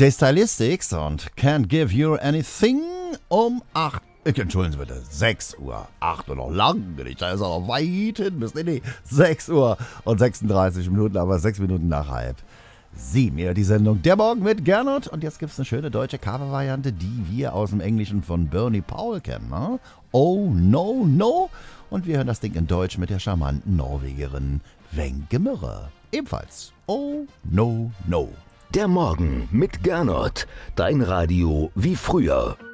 The Stylistics und Can't Give You Anything um 8. Entschuldigen Sie bitte, 6 Uhr. 8 Uhr noch lang nicht, da ist er noch weit hin. Nee, 6 Uhr und 36 Minuten, aber 6 Minuten nach halb 7. Ja, die Sendung Der Morgen mit Gernot. Und jetzt gibt es eine schöne deutsche Covervariante, die wir aus dem Englischen von Bernie Powell kennen. Ne? Oh, no, no. Und wir hören das Ding in Deutsch mit der charmanten Norwegerin Wenche Mürre. Ebenfalls. Oh, no, no. Der Morgen mit Gernot. Dein Radio wie früher.